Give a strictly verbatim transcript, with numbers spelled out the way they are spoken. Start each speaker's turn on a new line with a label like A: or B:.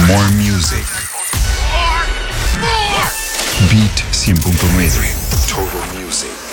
A: More music. Beat cien punto nueve. Total Music.